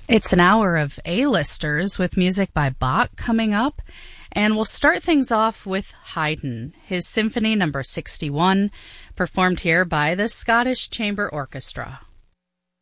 It's an hour of A-listers with music by Bach coming up, and we'll start things off with Haydn, his Symphony No. 61, performed here by the Scottish Chamber Orchestra.